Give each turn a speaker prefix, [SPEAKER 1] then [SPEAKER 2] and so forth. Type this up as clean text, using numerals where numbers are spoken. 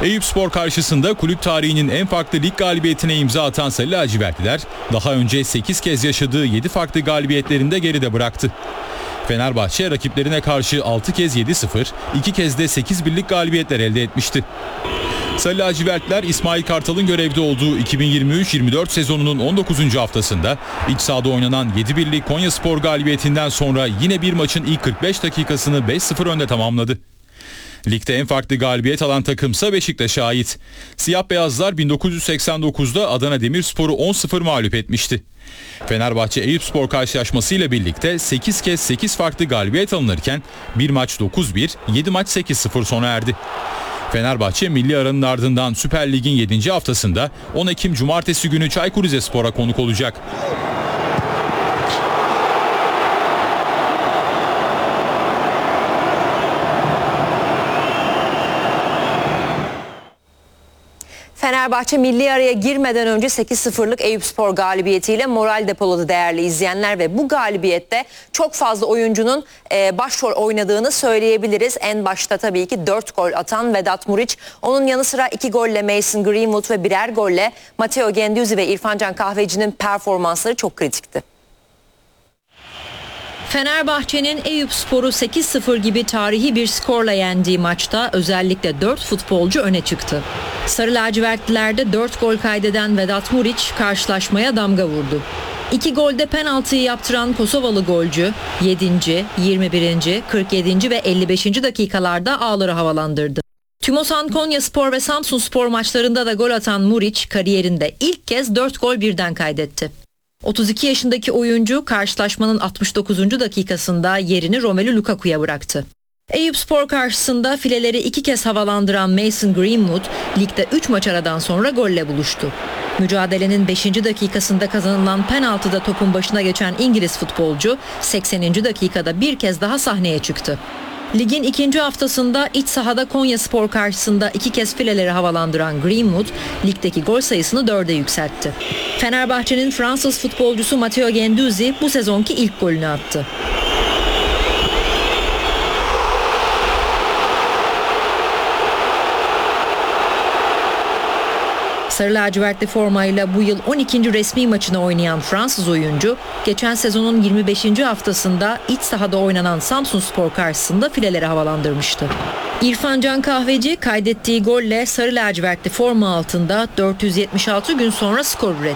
[SPEAKER 1] Eyüpspor karşısında kulüp tarihinin en farklı lig galibiyetine imza atan Sarı lacivertliler daha önce 8 kez yaşadığı 7 farklı galibiyetlerinde geride bıraktı. Fenerbahçe rakiplerine karşı 6 kez 7-0, 2 kez de 8-1'lik galibiyetler elde etmişti. Sarı lacivertliler İsmail Kartal'ın görevde olduğu 2023-24 sezonunun 19. haftasında iç sahada oynanan 7-1'lik Konyaspor galibiyetinden sonra yine bir maçın ilk 45 dakikasını 5-0 önde tamamladı. Ligde en farklı galibiyet alan takımsa Beşiktaş'a ait. Siyah beyazlar 1989'da Adana Demirspor'u 10-0 mağlup etmişti. Fenerbahçe Eyüpspor karşılaşmasıyla birlikte 8 kez 8 farklı galibiyet alınırken bir maç 9-1, 7 maç 8-0 sona erdi. Fenerbahçe milli aranın ardından Süper Lig'in 7. haftasında 10 Ekim Cumartesi günü Çaykur Rizespor'a konuk olacak.
[SPEAKER 2] Fenerbahçe milli araya girmeden önce 8-0'lık Eyüpspor galibiyetiyle moral depoladı değerli izleyenler ve bu galibiyette çok fazla oyuncunun başrol oynadığını söyleyebiliriz. En başta tabii ki 4 gol atan Vedat Muriç, onun yanı sıra 2 golle Mason Greenwood ve birer golle Matteo Guendouzi ve İrfan Can Kahveci'nin performansları çok kritikti.
[SPEAKER 3] Fenerbahçe'nin Eyüpspor'u 8-0 gibi tarihi bir skorla yendiği maçta özellikle 4 futbolcu öne çıktı. Sarı lacivertlilerde 4 gol kaydeden Vedat Muriç karşılaşmaya damga vurdu. 2 golde penaltıyı yaptıran Kosovalı golcü 7., 21., 47. ve 55. dakikalarda ağları havalandırdı. Tümosan Konyaspor ve Samsunspor maçlarında da gol atan Muriç kariyerinde ilk kez 4 gol birden kaydetti. 32 yaşındaki oyuncu karşılaşmanın 69. dakikasında yerini Romelu Lukaku'ya bıraktı. Eyüpspor karşısında fileleri 2 kez havalandıran Mason Greenwood ligde 3 maç aradan sonra golle buluştu. Mücadelenin 5. dakikasında kazanılan penaltıda topun başına geçen İngiliz futbolcu 80. dakikada bir kez daha sahneye çıktı. Ligin 2. haftasında iç sahada Konyaspor karşısında 2 kez fileleri havalandıran Greenwood, ligdeki gol sayısını 4'e yükseltti. Fenerbahçe'nin Fransız futbolcusu Matteo Guendouzi bu sezonki ilk golünü attı. Sarı lacivertli formayla bu yıl 12. resmi maçını oynayan Fransız oyuncu, geçen sezonun 25. haftasında iç sahada oynanan Samsunspor karşısında fileleri havalandırmıştı. İrfan Can Kahveci kaydettiği golle sarı lacivertli forma altında 476 gün sonra skor üretti.